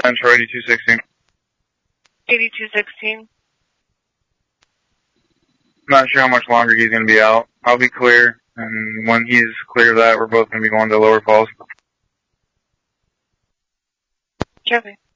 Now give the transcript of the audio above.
Central 8216. 8216. Not sure how much longer he's going to be out. I'll be clear, and when he's clear of that, we're both going to be going to Lower Falls. Copy.